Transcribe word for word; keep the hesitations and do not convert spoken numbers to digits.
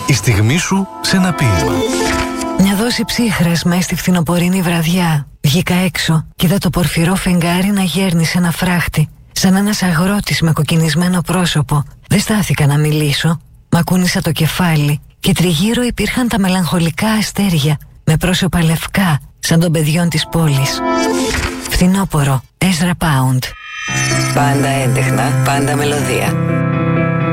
Η στιγμή σου σε ένα ποίημα. Μια δόση ψύχρας μες στη φθινοπορεινή βραδιά. Βγήκα έξω και είδα το πορφυρό φεγγάρι να γέρνει σε ένα φράχτη, σαν ένας αγρότης με κοκκινισμένο πρόσωπο. Δεν στάθηκα να μιλήσω. Μα κούνησα το κεφάλι και τριγύρω υπήρχαν τα μελαγχολικά αστέρια με πρόσωπα λευκά, σαν των παιδιών της πόλης. Φθινόπορο, Ezra Pound. Πάντα έντεχνα, πάντα μελωδία.